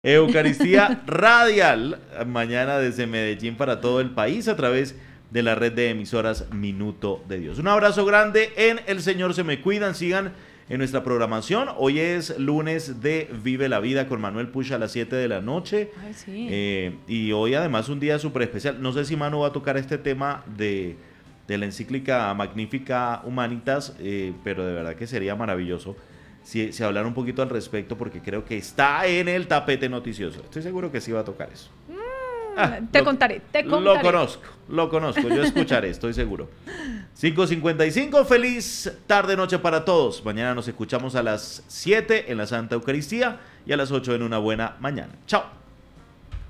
Eucaristía Radial, mañana desde Medellín para todo el país a través de la red de emisoras Minuto de Dios. Un abrazo grande en el Señor, se me cuidan, sigan en nuestra programación. Hoy es lunes de Vive la Vida con Manuel Puch a las 7 de la noche. Ay, sí. Y hoy además un día súper especial. No sé si Manu va a tocar este tema de la encíclica Magnificat Humanitas, pero de verdad que sería maravilloso si hablar un poquito al respecto, porque creo que está en el tapete noticioso. Estoy seguro que sí va a tocar eso. Te contaré. Lo conozco, yo escucharé, estoy seguro. 5:55, feliz tarde, noche para todos. Mañana nos escuchamos a las 7 en la Santa Eucaristía y a las 8 en Una Buena Mañana. Chao.